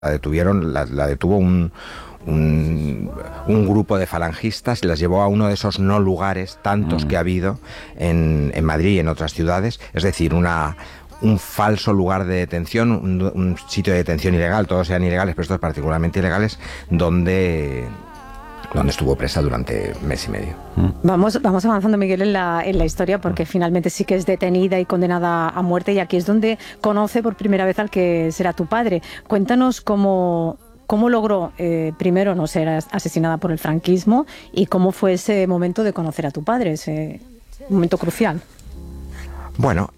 La detuvo un grupo de falangistas y las llevó a uno de esos no lugares, tantos que ha habido en Madrid y en otras ciudades, es decir, un falso lugar de detención, un sitio de detención ilegal, todos eran ilegales, pero estos particularmente ilegales, donde estuvo presa durante mes y medio. Vamos avanzando, Miguel, en la historia, porque finalmente sí que es detenida y condenada a muerte, y aquí es donde conoce por primera vez al que será tu padre. Cuéntanos cómo logró primero no ser asesinada por el franquismo y cómo fue ese momento de conocer a tu padre, ese momento crucial. Bueno,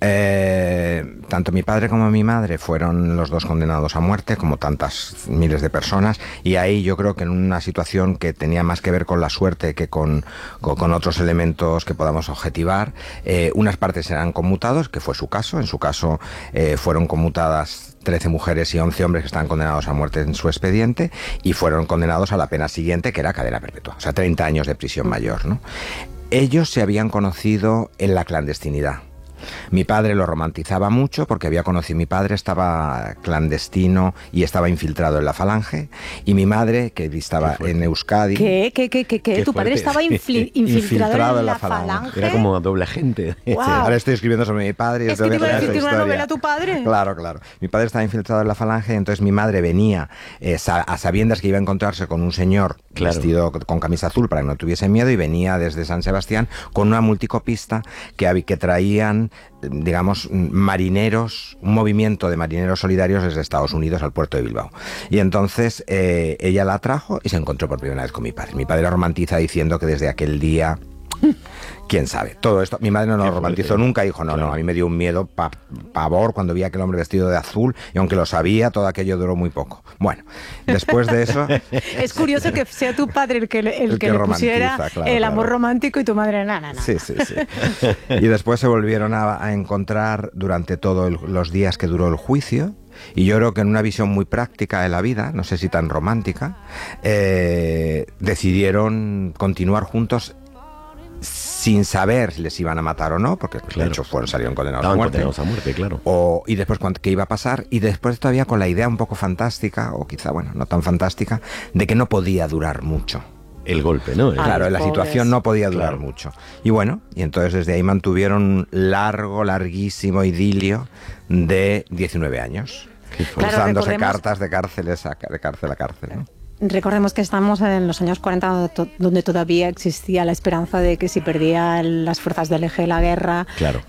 tanto mi padre como mi madre fueron los dos condenados a muerte, como tantas miles de personas, y ahí yo creo que en una situación que tenía más que ver con la suerte que con otros elementos que podamos objetivar, unas partes eran conmutados, que fue su caso. En su caso fueron conmutadas 13 mujeres y 11 hombres que estaban condenados a muerte en su expediente, y fueron condenados a la pena siguiente, que era cadena perpetua, o sea, 30 años de prisión mayor, ¿no? Ellos se habían conocido en la clandestinidad. Mi padre lo romantizaba mucho porque mi padre estaba clandestino y estaba infiltrado en la Falange, y mi madre, que estaba en Euskadi... ¿Qué? ¿Tu padre estaba infiltrado en la Falange? Era como doble agente. Wow. Sí, ahora estoy escribiendo sobre mi padre. Es que te iba a decir una novela, tu padre. Claro. Mi padre estaba infiltrado en la Falange, entonces mi madre venía a sabiendas que iba a encontrarse con un señor vestido con camisa azul para que no tuviese miedo, y venía desde San Sebastián con una multicopista que traían, digamos, marineros, un movimiento de marineros solidarios desde Estados Unidos al puerto de Bilbao. Y entonces ella la trajo y se encontró por primera vez con mi padre. Mi padre la romantiza diciendo que desde aquel día... ¿Quién sabe? Todo esto, mi madre no lo romantizó nunca, dijo, no, a mí me dio un miedo, pavor, cuando vi a aquel hombre vestido de azul, y aunque lo sabía, todo aquello duró muy poco. Bueno, después de eso... Es curioso que sea tu padre el que le pusiera el amor romántico, y tu madre, no. Sí. Y después se volvieron a encontrar durante todos los días que duró el juicio, y yo creo que en una visión muy práctica de la vida, no sé si tan romántica, decidieron continuar juntos sin saber si les iban a matar o no, porque de hecho salieron condenados a muerte. Claro. Y después qué iba a pasar, y después todavía con la idea un poco fantástica, o quizá, no tan fantástica, de que no podía durar mucho. El golpe, ¿no? Claro, la situación no podía durar mucho. Y entonces desde ahí mantuvieron un larguísimo idilio de 19 años, cruzándose cartas de cárcel a cárcel, ¿no? Recordemos que estamos en los años 40, donde todavía existía la esperanza de que si perdían las fuerzas del eje la guerra,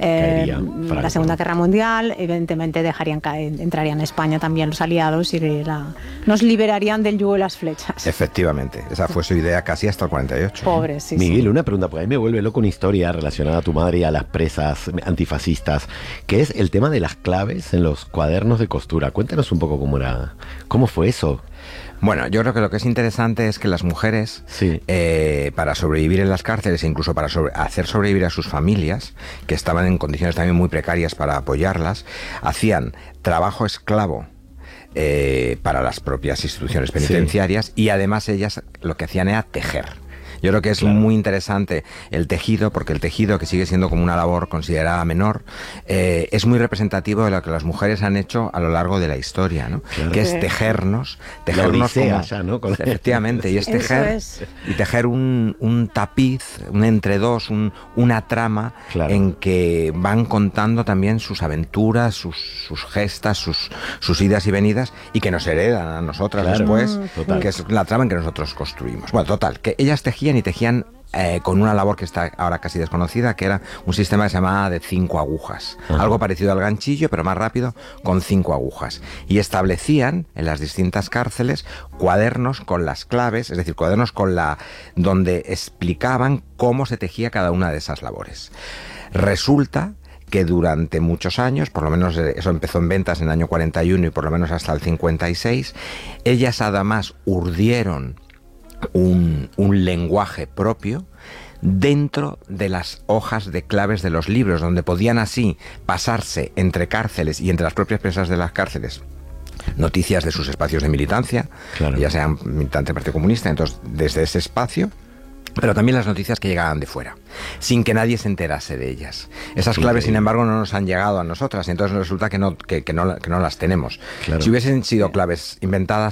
la Segunda Guerra Mundial, evidentemente entrarían en España también los aliados y nos liberarían del yugo de las flechas. Efectivamente, esa fue su idea casi hasta el 48. Pobres, sí. Miguel, una pregunta, porque a mí me vuelve loco una historia relacionada a tu madre y a las presas antifascistas, que es el tema de las claves en los cuadernos de costura. Cuéntanos un poco cómo fue eso. Bueno, yo creo que lo que es interesante es que las mujeres, para sobrevivir en las cárceles e incluso para hacer sobrevivir a sus familias, que estaban en condiciones también muy precarias para apoyarlas, hacían trabajo esclavo para las propias instituciones penitenciarias, y además ellas lo que hacían era tejer. Yo creo que es muy interesante el tejido, porque el tejido, que sigue siendo como una labor considerada menor, es muy representativo de lo que las mujeres han hecho a lo largo de la historia, ¿no? Claro. Que es tejernos la odisea, como, ya, ¿no? Efectivamente, y es tejer un tapiz, un entredos, una trama en que van contando también sus aventuras, sus gestas, sus idas y venidas, y que nos heredan a nosotras después, que es la trama en que nosotros construimos. Bueno, total, que ellas tejían con una labor que está ahora casi desconocida, que era un sistema que se llamaba de 5 agujas. Algo parecido al ganchillo, pero más rápido, con 5 agujas. Y establecían en las distintas cárceles cuadernos con las claves, es decir, cuadernos donde explicaban cómo se tejía cada una de esas labores. Resulta que durante muchos años, por lo menos eso empezó en ventas en el año 41 y por lo menos hasta el 56, ellas además urdieron un lenguaje propio dentro de las hojas de claves de los libros, donde podían así pasarse entre cárceles y entre las propias presas de las cárceles noticias de sus espacios de militancia, ya sean militantes del Partido Comunista. Entonces, desde ese espacio pero también las noticias que llegaban de fuera, sin que nadie se enterase de ellas. Esas claves, sin embargo, no nos han llegado a nosotras, y entonces resulta que no las tenemos. Claro. Si hubiesen sido claves inventadas